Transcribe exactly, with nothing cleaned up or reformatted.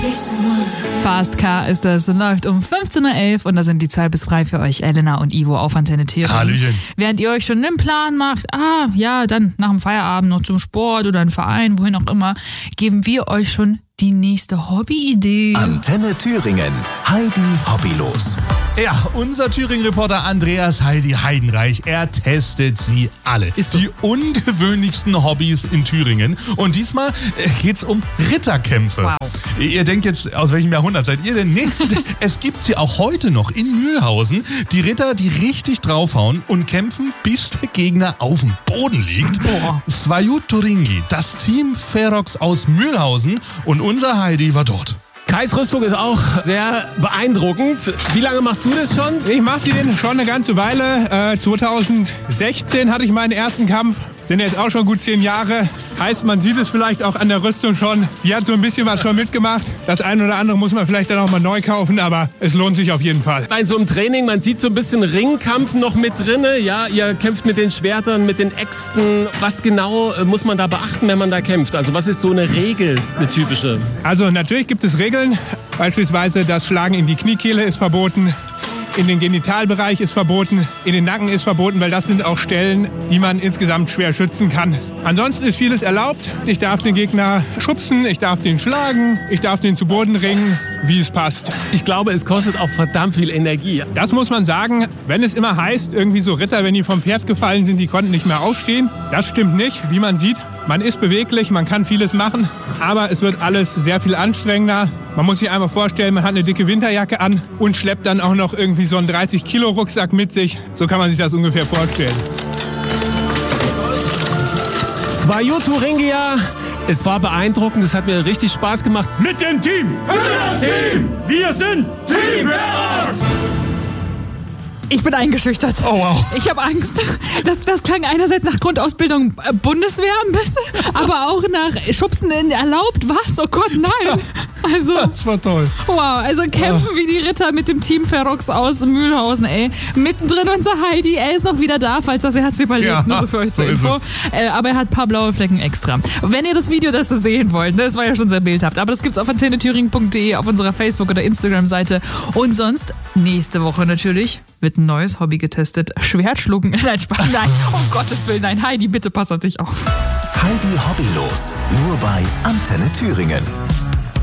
Fast Car ist das, läuft um fünfzehn Uhr elf und da sind die Zeit bis frei für euch, Elena und Ivo auf Antenne Thüringen. Hallöchen. Während ihr euch schon einen Plan macht, ah ja, dann nach dem Feierabend noch zum Sport oder einen Verein, wohin auch immer, geben wir euch schon die nächste Hobbyidee. Antenne Thüringen, Heidi Hobbylos. Ja, unser Thüringen-Reporter Andreas Heidi Heidenreich, er testet sie alle. Ist so. Die ungewöhnlichsten Hobbys in Thüringen. Und diesmal geht's um Ritterkämpfe. Wow. Ihr denkt jetzt, aus welchem Jahrhundert seid ihr denn? Nee, es gibt sie auch heute noch in Mühlhausen. Die Ritter, die richtig draufhauen und kämpfen, bis der Gegner auf dem Boden liegt. Boah. Svajuturingi, das Team Ferox aus Mühlhausen, und unser Heidi war dort. Kais-Rüstung ist auch sehr beeindruckend. Wie lange machst du das schon? Ich mache die denn schon eine ganze Weile. Äh, zweitausendsechzehn hatte ich meinen ersten Kampf. Sind jetzt auch schon gut zehn Jahre. Heißt, man sieht es vielleicht auch an der Rüstung schon. Die hat so ein bisschen was schon mitgemacht. Das eine oder andere muss man vielleicht dann auch mal neu kaufen, aber es lohnt sich auf jeden Fall. Bei so einem Training, man sieht so ein bisschen Ringkampf noch mit drin. Ja, ihr kämpft mit den Schwertern, mit den Äxten. Was genau äh, muss man da beachten, wenn man da kämpft? Also was ist so eine Regel, eine typische? Also natürlich gibt es Regeln. Beispielsweise das Schlagen in die Kniekehle ist verboten. In den Genitalbereich ist verboten, in den Nacken ist verboten, weil das sind auch Stellen, die man insgesamt schwer schützen kann. Ansonsten ist vieles erlaubt. Ich darf den Gegner schubsen, ich darf den schlagen, ich darf den zu Boden ringen, wie es passt. Ich glaube, es kostet auch verdammt viel Energie. Das muss man sagen, wenn es immer heißt, irgendwie so Ritter, wenn die vom Pferd gefallen sind, die konnten nicht mehr aufstehen. Das stimmt nicht, wie man sieht. Man ist beweglich, man kann vieles machen, aber es wird alles sehr viel anstrengender. Man muss sich einfach vorstellen, man hat eine dicke Winterjacke an und schleppt dann auch noch irgendwie so einen dreißig Kilo Rucksack mit sich. So kann man sich das ungefähr vorstellen. Svajuturingia, es war beeindruckend, es hat mir richtig Spaß gemacht. Mit dem Team! Für das Team! Wir sind Team Ferox! Ich bin eingeschüchtert. Oh wow. Ich habe Angst. Das, das klang einerseits nach Grundausbildung äh, Bundeswehr ein bisschen, aber auch nach Schubsen in erlaubt. Was? Oh Gott, nein. Also, Das war toll. wow, also kämpfen wie die Ritter mit dem Team Ferox aus Mühlhausen, ey. Mittendrin unser Heidi, er ist noch wieder da, falls das Herz überlebt, Ja, nur so für euch zur so ist Info. Äh, aber er hat ein paar blaue Flecken extra. Wenn ihr das Video das sehen wollt, ne, das war ja schon sehr bildhaft, aber das gibt's auf antenne thüringen punkt de, auf unserer Facebook- oder Instagram-Seite. Und sonst, nächste Woche natürlich, wird ein neues Hobby getestet. Schwertschlucken. Nein, Spaß. Nein, um Gottes Willen, nein. Heidi, bitte pass auf dich auf. Heidi Hobbylos, nur bei Antenne Thüringen.